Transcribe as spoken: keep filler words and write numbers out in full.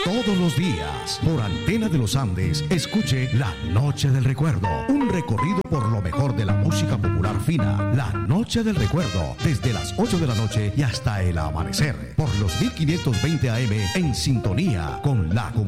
Todos los días, por Antena de los Andes, escuche La Noche del Recuerdo, un recorrido por lo mejor de la música popular fina. La Noche del Recuerdo, desde las ocho de la noche y hasta el amanecer, por los mil quinientos veinte A M, en sintonía con la comunidad.